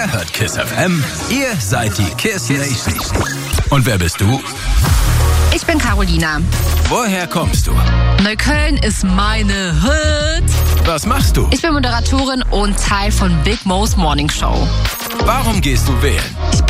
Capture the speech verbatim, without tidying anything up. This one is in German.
Ihr hört KISS F M, ihr seid die KISS Nation. Und wer bist du? Ich bin Carolina. Woher kommst du? Neukölln ist meine Hut. Was machst du? Ich bin Moderatorin und Teil von Big Mo's Morning Show. Warum gehst du wählen? Ich